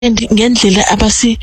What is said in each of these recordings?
ngendlela abasi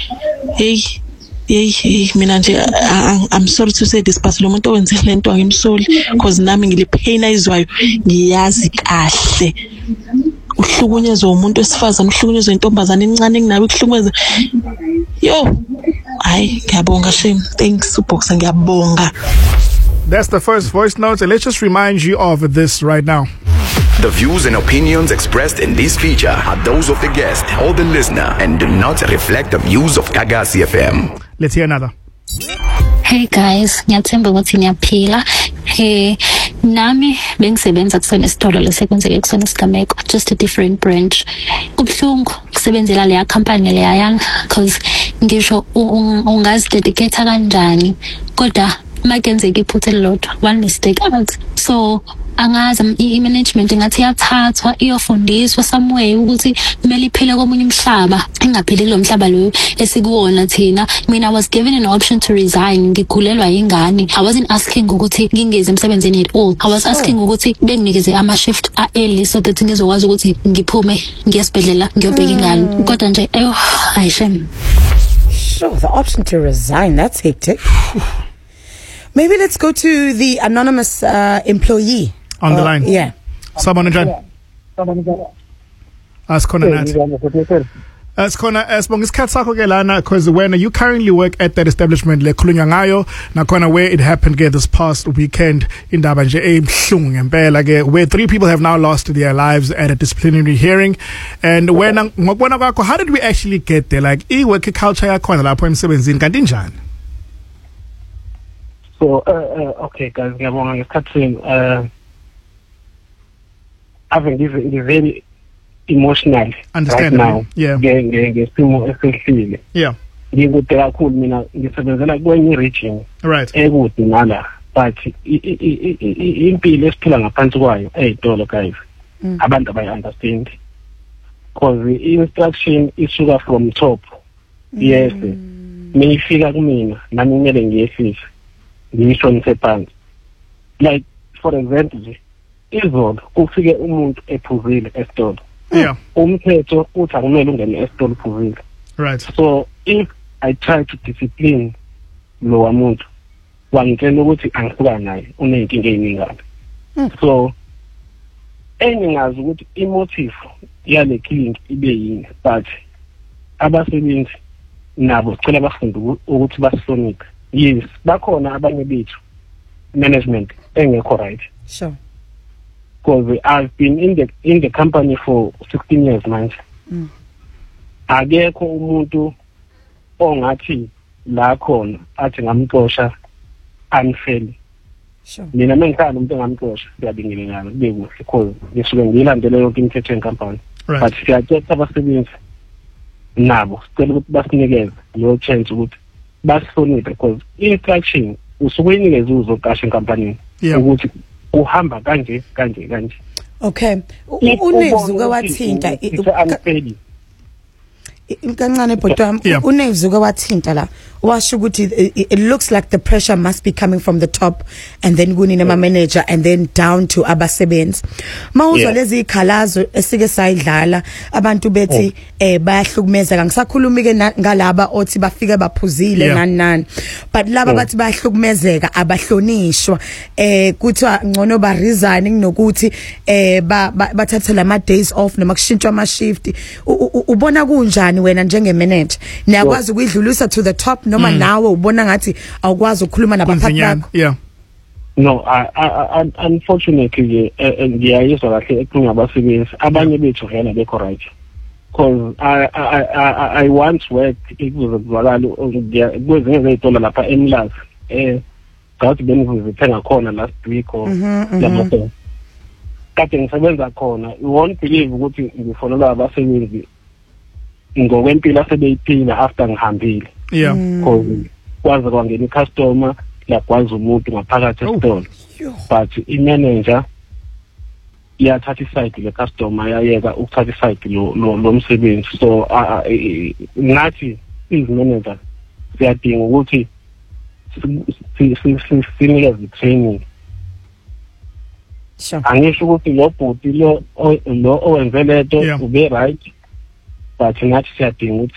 hey mina nje I'm sorry to say this, but lo muntu owenze lento angimsoli because nami ngilipain ayizwayo ngiyazi kahle. Uhlukunyezwe umuntu wesifazana, uhlukunyezwe intombazana encane enginawe ukuhlukumeza. Yo, hayi ngiyabonga shame. Thanks Boxer, ngiyabonga. That's the first voice note, and let's just remind you of this right now. The views and opinions expressed in this feature are those of the guest or the listener and do not reflect the views of Gagasi FM. Let's hear another. Hey guys, ngiyathemba ukuthi niyaphila. Nami bengisebenza kusona isitolo lesekwenzeke kusona isigameko, just a different branch. Kubhlungu kusebenzela leya company leya because ngisho ungazi dedicate kanjani kodwa makenzeka iphutha elilodwa, one mistake so angazi i-management ngathi yathathwa iyofundiswa somewhere ukuthi kumele iphile komunye umhlaba engaphili lo mhlaba lo esikuwona thina. I was given an option to resign, ngikhulelwa ingane. I wasn't asking ukuthi ngingeze emsebenzini at all. I was asking ukuthi benginikeze ama shift early so that ngizokwazi ukuthi ngiphume ngiyesibhedlela ngiyobheka ingane kodwa nje ayishame. Sure, the option to resign, that's hectic. Maybe let's go to the anonymous employee. On the line. Yeah. Someone Ask Connor Nat. Ask Connor, because when you currently work at that establishment, like Kulunyangayo, Nakona, where it happened this past weekend in Dabanje, where 3 people have now lost their lives at a disciplinary hearing. And when how did we actually get there? Like, work culture, so, okay, guys, I think this is very emotional right now. Yeah. Yeah. Right. But impilo esiphila ngaphansi kwayo eyitolo guys. Abantu abayi understand. Because the instruction isuka from top. Yes. Meyifika kumina nami kumele ngiyehlise. Ngisho ngisephansi. Like for example, izolo kufike umuntu ephuzile esitolo. Yeah. Umthetho uthi akumele ungene esitolo uphuzile. Right. So if I try to discipline lo muntu, wangitshela ukuthi angihluka naye unenkinga eningi. So engingazi ukuthi imotive yale killing ibe yini, but abasebenzi nabo sicela bafunde ukuthi basihloniphe. Yes, bakhona abanye bethu management engekho right. Sure. Because I've been in the company for 16 years manje. Akekho umuntu ongathi la khona athi ngamxosha unfairly. Sure. Mina mengikhaya umuntu engamxosha ngiyabingelelana kube kuhle because ngisuke ngilandele yonke imithetho yenkambani. Right. But siyathetha abasebenzi nabo sicela ukuthi basinikeze leyo chance ukuthi basihloniphe because instruction usuke unikeze uzoqasha enkampanini ukuthi uhamba kanje. Okay. Unevuka wathinta kancane bhodwa unevuka wathinta la washo ukuthi it looks like the pressure must be coming from the top and then kunina manager and then down to abasebenzi. Mawuzwa lezi ikhalazo esike sayidlala abantu bethi bayahlukumezeka, ngisakhuluma ke ngalaba othi bafike baphuzile nani but laba bathi bayahlukumezeka abahlonishwa kuthiwa ngcono ba resign kunokuthi bathathe lama days off noma kushintshwa ama shift. Ubona kunjani wena njenge manager? Niyakwazi ukuyidlulisa to the top noma nawe ubona ngathi awukwazi ukukhuluma nabaphathi bakho? Yeah. No, I unfortunately ngiyayizwa kahle ekukhuluma abasebenzi abanye bethu vele bekho right. Because I once worked ekuzozwakala kwezinye zeyitolo lapha eMlazi ngathi benizithenga khona last week or lapho kade ngisebenza khona. You won't believe ukuthi ngifonela abasebenzi ngokwempilo asebeyiphila after ngihambile. Yeah. Kwaze kwangena icustomer yakwazi umuntu ngaphakathi esitolo. But imanager iyathatha iside le customer yayeka ukuthatha iside lo msebenzi. So ngathi izimanager siyadinga ukuthi sinikeze training. Sure. Angisho ukuthi lo bhuti lo owenze lento ube right. but nathi siyadinga ukuthi